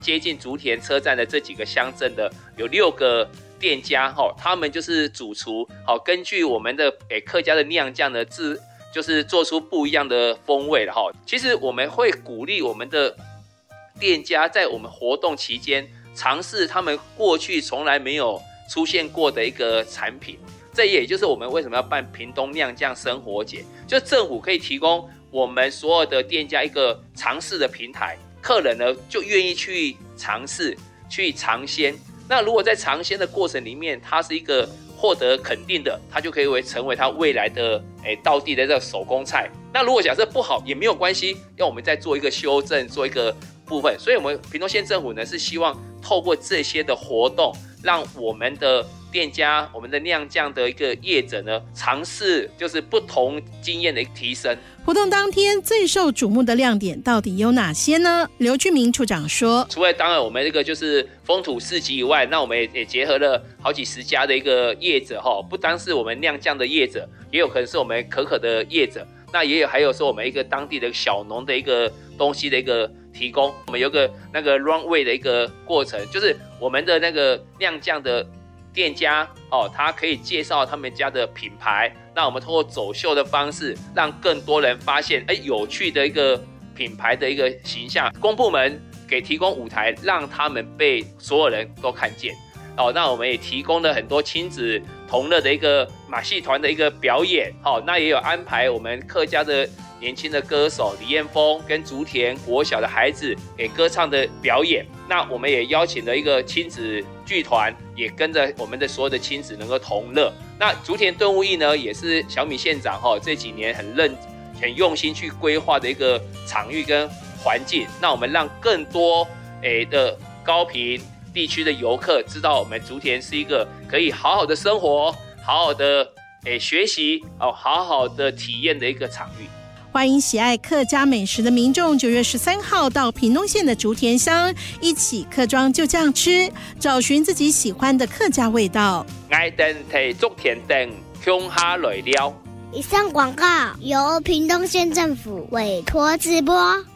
接近竹田车站的这几个乡镇的有6个店家，他们就是主厨，根据我们的客家的酿酱呢，就是做出不一样的风味了。其实我们会鼓励我们的店家在我们活动期间尝试他们过去从来没有出现过的一个产品，这也就是我们为什么要办屏东酿酱生活节，就政府可以提供我们所有的店家一个尝试的平台，客人呢就愿意去尝试去尝鲜。那如果在尝鲜的过程里面它是一个获得肯定的，它就可以成为它未来的道地的这个手工菜。那如果假设不好也没有关系，要我们再做一个修正，做一个部分。所以我们屏东县政府呢是希望透过这些的活动，让我们的店家、我们的酿酱的一个业者呢，尝试就是不同经验的提升。 活动当天最受瞩目的亮点到底有哪些呢？刘俊明处长说， 除了当然我们这个就是风土市集以外，那我们也结合了好几十家的一个业者，不单是我们酿酱的业者，也有可能是我们可可的业者，那还有是我们一个当地的小农的一个东西的一个提供。我们有个那个 runway 的一个过程，就是我们的那个酿酱的店家他可以介绍他们家的品牌，那我们通过走秀的方式让更多人发现有趣的一个品牌的一个形象，公部门给提供舞台让他们被所有人都看见。那我们也提供了很多亲子同乐的一个马戏团的一个表演，那也有安排我们客家的年轻的歌手李彦峰跟竹田国小的孩子给歌唱的表演。那我们也邀请了一个亲子剧团，也跟着我们的所有的亲子能够同乐。那竹田顿悟驿呢，也是小米县长这几年很用心去规划的一个场域跟环境。那我们让更多的高屏地区的游客知道我们竹田是一个可以好好的生活、好好的学习、好好的体验的一个场域。 欢迎喜爱客家美食的民众9月13号到屏东县的竹田乡，一起客庄就这样吃，找寻自己喜欢的客家味道。 爱等提竹田等乡下来了。 以上广告由屏东县政府委托直播。